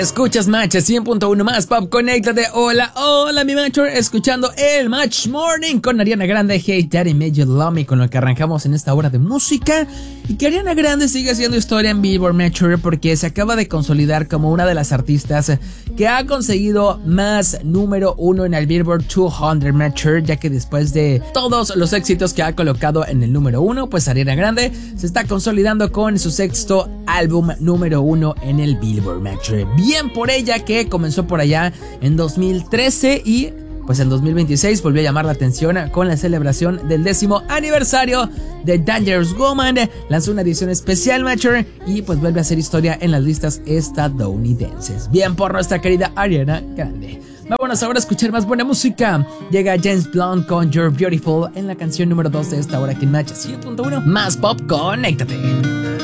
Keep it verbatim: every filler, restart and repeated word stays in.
Escuchas Match cien punto uno más Pop, conéctate. Hola, hola mi Matcher, escuchando el Match Morning con Ariana Grande, Hey Daddy Made You Love Me, con lo que arrancamos en esta hora de música. Y que Ariana Grande sigue haciendo historia en Billboard Matcher porque se acaba de consolidar como una de las artistas que ha conseguido más número uno en el Billboard doscientos Matcher, ya que después de todos los éxitos que ha colocado en el número uno, pues Ariana Grande se está consolidando con su sexto álbum número uno en el Billboard Matcher. Bien por ella, que comenzó por allá en dos mil trece y pues en dos mil veintiséis volvió a llamar la atención con la celebración del décimo aniversario de Dangerous Woman. Lanzó una edición especial Matcher y pues vuelve a hacer historia en las listas estadounidenses. Bien por nuestra querida Ariana Grande. Vámonos ahora a escuchar más buena música. Llega James Blunt con You're Beautiful en la canción número dos de esta hora aquí en Match cien punto uno más Pop, conéctate.